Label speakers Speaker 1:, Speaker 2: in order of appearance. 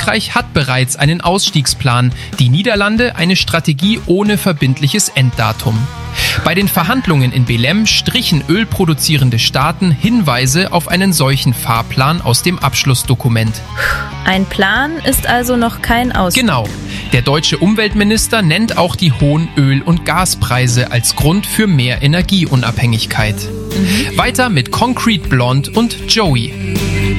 Speaker 1: Frankreich hat bereits einen Ausstiegsplan, die Niederlande eine Strategie ohne verbindliches Enddatum. Bei den Verhandlungen in Belém strichen ölproduzierende Staaten Hinweise auf einen solchen Fahrplan aus dem Abschlussdokument.
Speaker 2: Ein Plan ist also noch kein Ausstieg.
Speaker 1: Genau. Der deutsche Umweltminister nennt auch die hohen Öl- und Gaspreise als Grund für mehr Energieunabhängigkeit. Weiter mit Concrete Blonde und Joey.